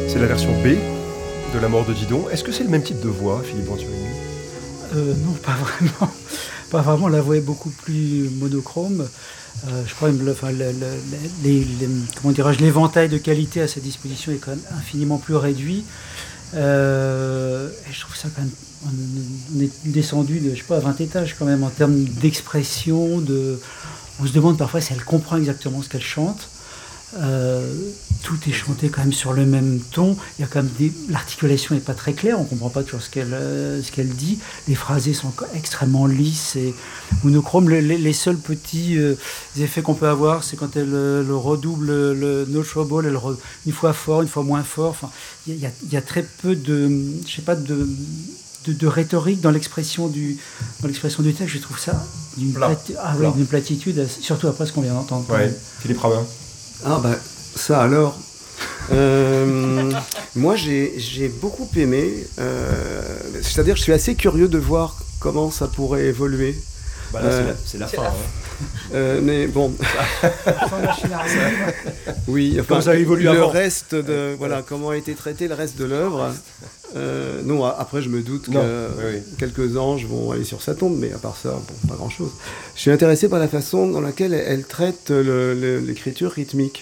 C'est la version B de La mort de Didon. Est-ce que c'est le même type de voix, Philippe Venturini ? Non, pas vraiment. Pas vraiment, la voix est beaucoup plus monochrome. Je crois que comment dirais-je, l'éventail de qualité à sa disposition est quand même infiniment plus réduit. Et je trouve ça quand même... On est descendu de, je sais pas, à 20 étages quand même en termes d'expression. On se demande parfois si elle comprend exactement ce qu'elle chante. Tout est chanté quand même sur le même ton. Il y a quand même l'articulation n'est pas très claire, on ne comprend pas toujours ce qu'elle dit. Les phrasés sont extrêmement lisses et monochromes. Les seuls petits effets qu'on peut avoir, c'est quand elle redouble le No Trouble, une fois fort, une fois moins fort. Enfin, il y a très peu de rhétorique dans l'expression du texte. Je trouve ça d'une platitude, surtout après ce qu'on vient d'entendre. Ouais. Philippe Rabin. Ah bah ça alors, moi j'ai beaucoup aimé, c'est-à-dire je suis assez curieux de voir comment ça pourrait évoluer. Bah là c'est la fin. Mais bon, oui, enfin, ça évolue le avant. reste de comment a été traité le reste de l'œuvre. Non, après je me doute que quelques anges vont aller sur sa tombe, mais à part ça, bon, pas grand-chose. Je suis intéressé par la façon dans laquelle elle traite l'écriture rythmique,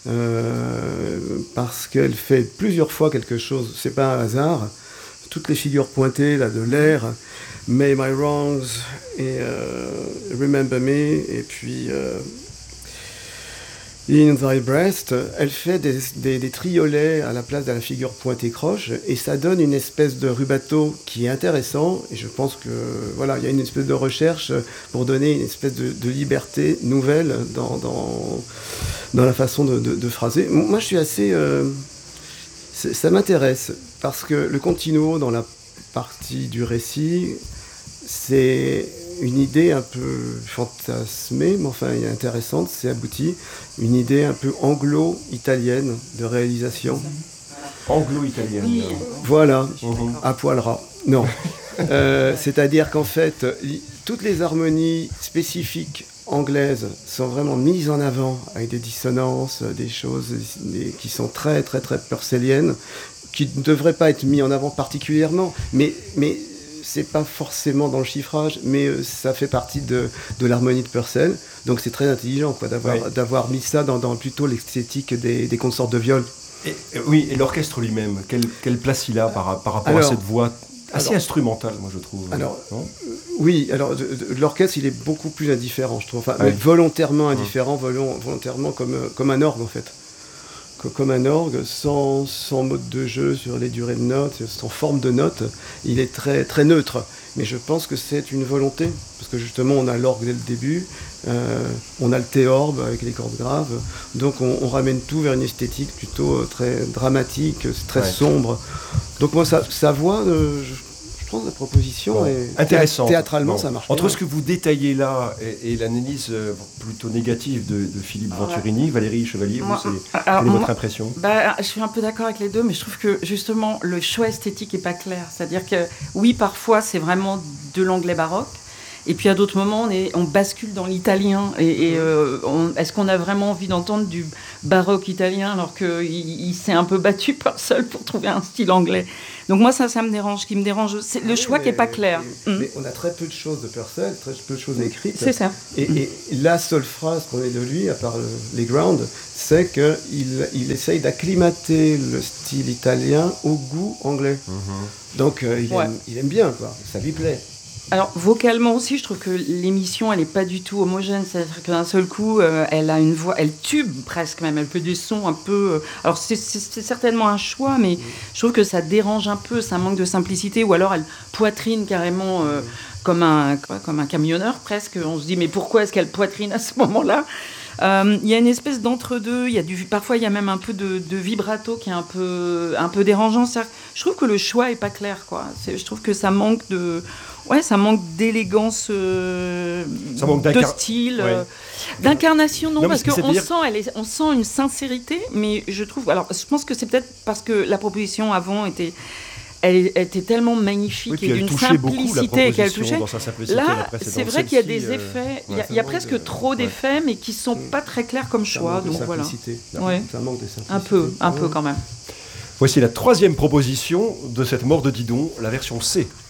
parce qu'elle fait plusieurs fois quelque chose. C'est pas un hasard. Toutes les figures pointées là de l'air, May My Wrongs et Remember Me, et puis In Thy Breast, elle fait des triolets à la place de la figure pointée croche, et ça donne une espèce de rubato qui est intéressant, et je pense que voilà, il y a une espèce de recherche pour donner une espèce de liberté nouvelle dans la façon de phraser. Moi je suis assez... ça m'intéresse, parce que le continuo dans la partie du récit, c'est une idée un peu fantasmée, mais enfin intéressante, c'est abouti. Une idée un peu anglo-italienne de réalisation. Anglo-italienne. Oui. Voilà, à poil ras. Non. C'est-à-dire qu'en fait, toutes les harmonies spécifiques anglaises sont vraiment mises en avant avec des dissonances, des choses qui sont très très très purcelliennes, qui ne devraient pas être mis en avant particulièrement, mais c'est pas forcément dans le chiffrage, mais ça fait partie de l'harmonie de Purcell, donc c'est très intelligent d'avoir mis ça dans plutôt l'esthétique des consorts de viol. Et l'orchestre lui-même, quelle place il a par rapport à cette voix assez instrumentale, moi je trouve. Oui, l'orchestre il est beaucoup plus indifférent, je trouve, mais volontairement indifférent, volontairement comme un orgue en fait. Comme un orgue, sans mode de jeu sur les durées de notes, sans forme de notes, il est très, très neutre. Mais je pense que c'est une volonté, parce que justement on a l'orgue dès le début, on a le théorbe avec les cordes graves, donc on ramène tout vers une esthétique plutôt très dramatique, très sombre. Donc moi sa voix, je pense que la proposition est intéressante. Théâtralement, ça marche. Entre ce que vous détaillez là et l'analyse plutôt négative de Philippe Venturini, Valérie Chevalier, quelle est votre impression ? Je suis un peu d'accord avec les deux, mais je trouve que justement le choix esthétique n'est pas clair. C'est-à-dire que oui, parfois c'est vraiment de l'anglais baroque. Et puis à d'autres moments, on bascule dans l'italien. Est-ce qu'on a vraiment envie d'entendre du baroque italien alors qu'il s'est un peu battu Purcell pour trouver un style anglais ? Donc moi, ça me dérange. Ce qui me dérange, c'est le choix qui n'est pas clair. Mais on a très peu de choses de Purcell, très peu de choses écrites. C'est ça. Et la seule phrase qu'on ait de lui, à part les grounds, c'est qu'il essaye d'acclimater le style italien au goût anglais. Donc il aime bien, quoi. Ça lui plaît. Alors, vocalement aussi, je trouve que l'émission, elle n'est pas du tout homogène. C'est-à-dire que d'un seul coup, elle a une voix, elle tube presque même. Elle peut des sons un peu... Alors, c'est certainement un choix, mais je trouve que ça dérange un peu, ça manque de simplicité. Ou alors, elle poitrine carrément comme un camionneur presque. On se dit, mais pourquoi est-ce qu'elle poitrine à ce moment-là ? Il y a une espèce d'entre-deux, parfois il y a même un peu de vibrato qui est un peu dérangeant. Je trouve que le choix est pas clair, quoi. Je trouve que ça manque d'élégance, ça manque de style, d'incarnation, non, parce qu'on sent une sincérité, mais je pense que c'est peut-être parce que la proposition avant elle était tellement magnifique et d'une simplicité qu'elle touchait. Là, c'est vrai qu'il y a des effets, il y a presque trop d'effets, mais qui ne sont pas très clairs comme choix. Donc voilà. Ça manque de simplicité. Un peu quand même. Voici la troisième proposition de cette mort de Didon, la version C.